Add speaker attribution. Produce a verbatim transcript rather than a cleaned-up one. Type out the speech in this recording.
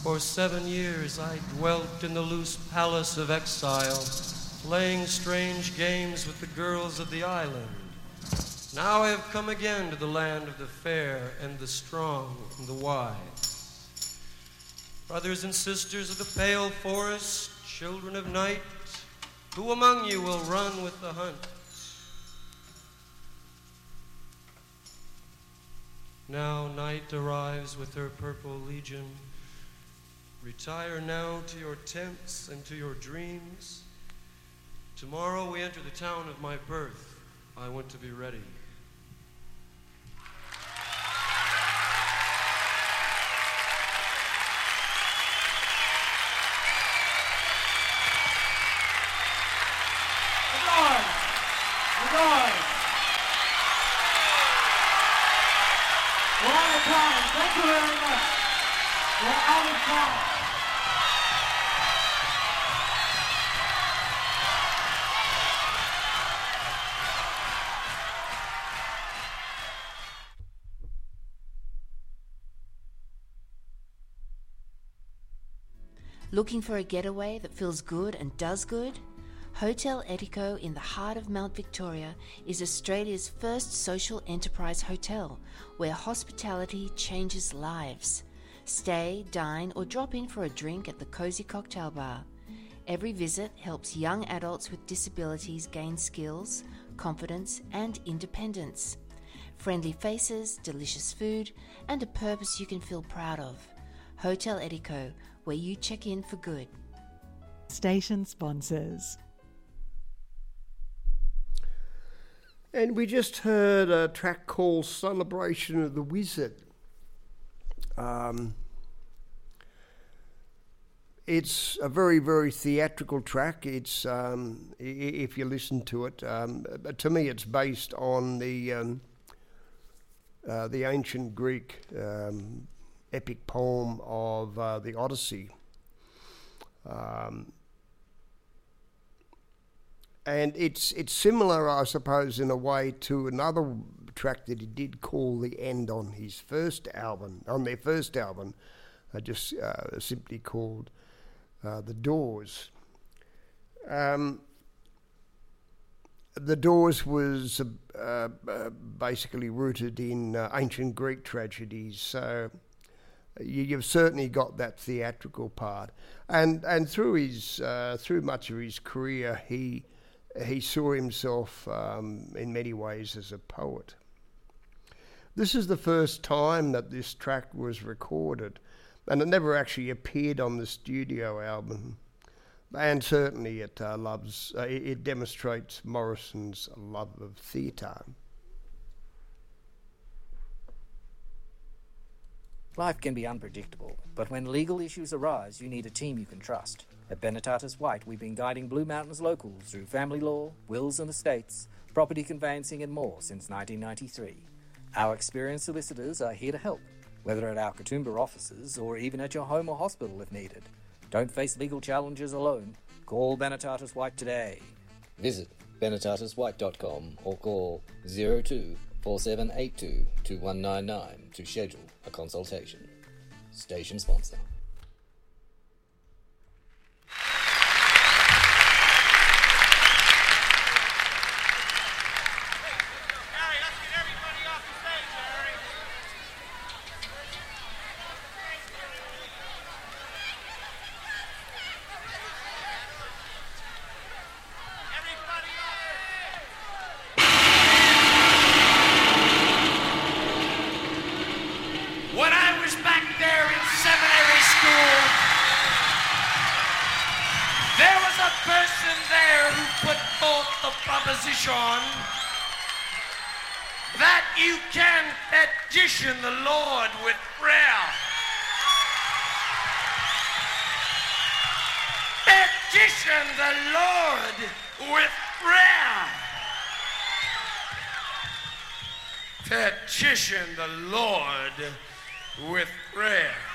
Speaker 1: For seven years I dwelt in the loose palace of exile, playing strange games with the girls of the island. Now I have come again to the land of the fair and the strong and the wise. Brothers and sisters of the pale forest, children of night, who among you will run with the hunt? Now night arrives with her purple legion. Retire now to your tents and to your dreams. Tomorrow we enter the town of my birth. I want to be ready.
Speaker 2: We're out of time. Thank you very much. We're out of time.
Speaker 3: Looking for a getaway that feels good and does good? Hotel Etico in the heart of Mount Victoria is Australia's first social enterprise hotel where hospitality changes lives. Stay, dine or drop in for a drink at the Cozy Cocktail Bar. Every visit helps young adults with disabilities gain skills, confidence and independence. Friendly faces, delicious food and a purpose you can feel proud of. Hotel Etico, where you check in for good.
Speaker 4: Station sponsors.
Speaker 5: And we just heard a track called Celebration of the Wizard. Um, it's a very, very theatrical track. It's um, I- if you listen to it, um, to me it's based on the um, uh, the ancient Greek um, epic poem of uh, the Odyssey. Um, And it's it's similar, I suppose, in a way to another track that he did call The End on his first album, on their first album, uh, just uh, simply called uh, The Doors. Um, the Doors was uh, uh, basically rooted in uh, ancient Greek tragedies, so you, you've certainly got that theatrical part. And and through his uh, through much of his career, he He saw himself um, in many ways as a poet. This is the first time that this track was recorded, and it never actually appeared on the studio album. And certainly it uh, loves, uh, it, it demonstrates Morrison's love of theatre.
Speaker 6: Life can be unpredictable, but when legal issues arise, you need a team you can trust. At Benetatis White, we've been guiding Blue Mountains locals through family law, wills and estates, property conveyancing and more since nineteen ninety-three. Our experienced solicitors are here to help, whether at our Katoomba offices or even at your home or hospital if needed. Don't face legal challenges alone. Call Benetatis White today.
Speaker 7: Visit benetatis white dot com or call zero two four seven eight two two one nine nine to schedule a consultation. Station sponsor.
Speaker 1: When I was back there in seminary school, there was a person there who put forth the proposition that you can petition the Lord with prayer. Petition the Lord with prayer. Petition the Lord with prayer.